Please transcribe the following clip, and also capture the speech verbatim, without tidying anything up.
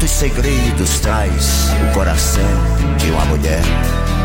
Quantos segredos traz o coração de uma mulher?